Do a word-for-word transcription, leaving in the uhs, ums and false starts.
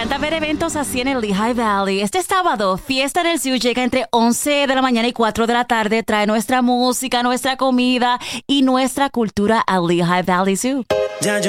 encanta ver eventos así en el Lehigh Valley. Este sábado, Fiesta en el Zoo llega entre once de la mañana y cuatro de la tarde. Trae nuestra música, nuestra comida y nuestra cultura al Lehigh Valley Zoo.